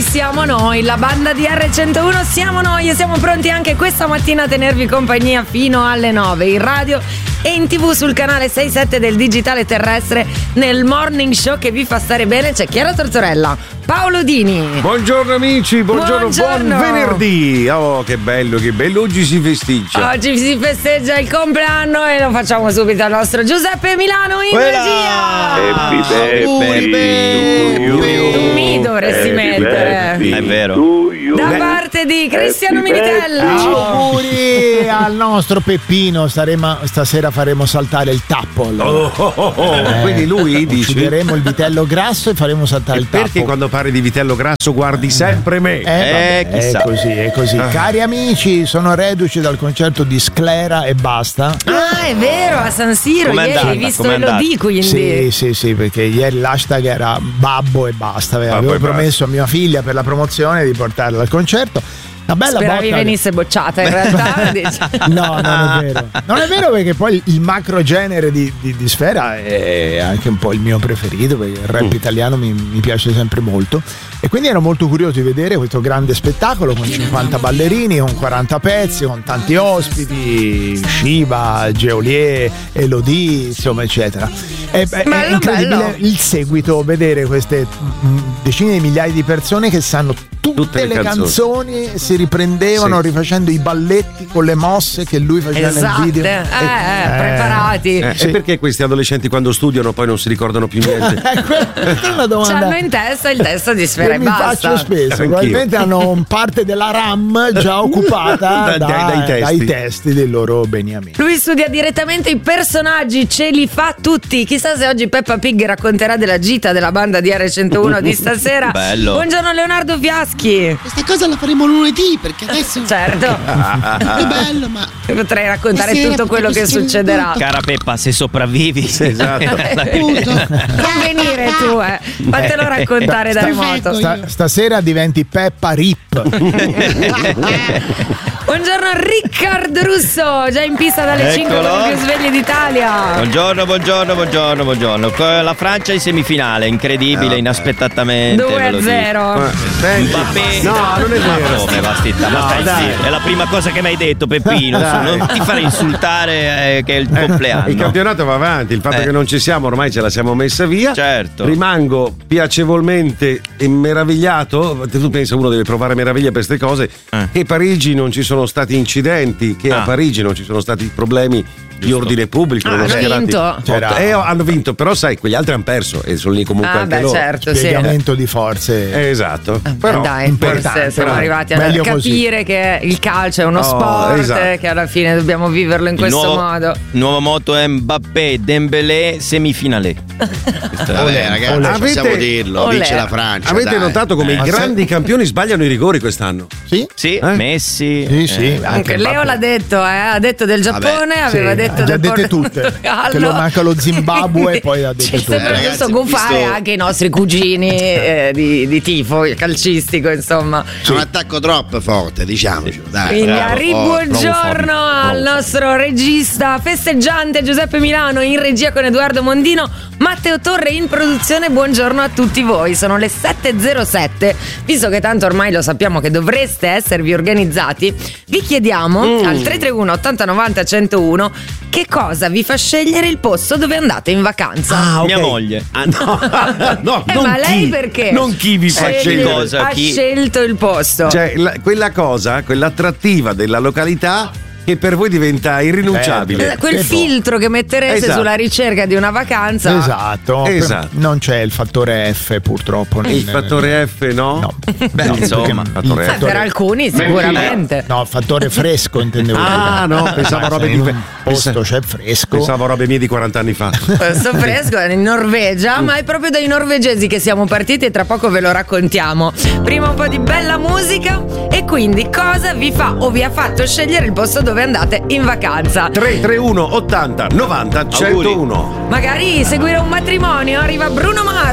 siamo noi, la banda di R101 siamo noi e siamo pronti anche questa mattina a tenervi compagnia fino alle 9 in radio e in TV sul canale 67 del digitale terrestre. Nel morning show che vi fa stare bene c'è Chiara Tortorella, Paolo Dini. Buongiorno amici, buongiorno. Buon venerdì. Oh, che bello, oggi si festeggia. Oggi si festeggia il compleanno e lo facciamo subito al nostro Giuseppe Milano in regia. Mi dovresti mettere. È vero. Da parte di Cristiano Minitella. Auguri al nostro Peppino. Stasera faremo saltare il tappo. Quindi lui dice: uccideremo il vitello grasso e faremo saltare il tappo. Perché quando parli di vitello grasso guardi sempre me? Chissà. È così. Cari amici, sono reduce dal concerto di Sclera e basta. Ah, è vero, a San Siro. Com'è ieri hai visto Elodie, quindi. Sì, perché ieri l'hashtag era babbo e basta. Avevo promesso a mia figlia per la promozione di portarla al concerto. Una bella speravi botta. venisse bocciata in realtà. No, non è vero. Non è vero, perché poi il macro genere di Sfera è anche un po' il mio preferito, perché il rap italiano mi piace sempre molto. E quindi ero molto curioso di vedere questo grande spettacolo con 50 ballerini, con 40 pezzi, con tanti ospiti, Shiva, Geolier, Elodie, insomma, eccetera. È incredibile bello. Il seguito, vedere queste decine di migliaia di persone che sanno tutte le canzoni, si riprendevano rifacendo i balletti con le mosse che lui faceva nel video. Preparati. E perché questi adolescenti quando studiano poi non si ricordano più niente? Questa è una domanda. C'hanno in testa il testo di Sfera e mi basta. Faccio spesso. Probabilmente hanno parte della RAM già occupata dai testi dei loro beniamini. Lui studia direttamente i personaggi, ce li fa tutti. Chissà se oggi Peppa Pig racconterà della gita della banda di R101 di stasera. Bello. Buongiorno Leonardo Fiaschi. Questa cosa la faremo lunedì, perché adesso certo è bello, ma potrei raccontare tutto quello che succederà. Cara Peppa, se sopravvivi. Esatto. Non venire tu, fatelo raccontare da remoto. Stasera diventi Peppa Rip. Buongiorno Riccardo Russo, già in pista dalle 5 con i più svegli d'Italia. Buongiorno. Con la Francia in semifinale, incredibile, inaspettatamente. 2-0. Mbappé. No, non è vero. Come va stitta? Ma stai zitto. È la prima cosa che mi hai detto, Peppino. Non ti fare insultare che è il compleanno. Il campionato va avanti, il fatto che non ci siamo ormai ce la siamo messa via. Certo. Rimango piacevolmente meravigliato. Tu pensi uno deve provare meraviglia per queste cose. Che a Parigi non ci sono stati incidenti, che a Parigi non ci sono stati problemi di ordine pubblico. Hanno vinto. Hanno vinto, però sai, quegli altri hanno perso e sono lì comunque anche loro. Certo, spiegamento di forze. Esatto. Però dai, forse siamo arrivati a capire così. Che il calcio è uno sport, che alla fine dobbiamo viverlo in questo modo. Il nuovo motto è Mbappé, Dembélé, semifinale. Vabbè, ragazzi, possiamo dirlo, vince la Francia. Avete notato come i grandi campioni sbagliano i rigori quest'anno? Sì, Messi. Sì. Anche Leo l'ha detto, ha detto del Giappone, aveva detto ha già dette tutte. Che lo manca lo Zimbabwe e poi ha detto tutto. È giusto gufare anche i nostri cugini di tifo calcistico, insomma. È un attacco troppo forte, diciamocelo. Quindi buongiorno al nostro regista festeggiante Giuseppe Milano in regia con Edoardo Mondino, Matteo Torre in produzione. Buongiorno a tutti voi, sono le 7.07. Visto che tanto ormai lo sappiamo che dovreste esservi organizzati, vi chiediamo al 331 80 90 101 che cosa vi fa scegliere il posto dove andate in vacanza. Mia moglie. No, ma lei perché? Non chi vi fa scegliere. Cosa, ha scelto il posto. Cioè quella cosa, quell'attrattiva della località che per voi diventa irrinunciabile. Quel filtro che metterete sulla ricerca di una vacanza. Esatto. Non c'è il fattore F, purtroppo. Il fattore F, no? Beh, insomma, per alcuni sicuramente. No, fattore fresco intendevo. No, pensavo robe di posto c'è fresco. Pensavo robe mie di 40 anni fa. Questo fresco è in Norvegia, ma è proprio dai norvegesi che siamo partiti e tra poco ve lo raccontiamo. Prima un po' di bella musica e quindi cosa vi fa o vi ha fatto scegliere il posto dove andate in vacanza? 331 80 90 101. Magari seguire un matrimonio, arriva Bruno Mars.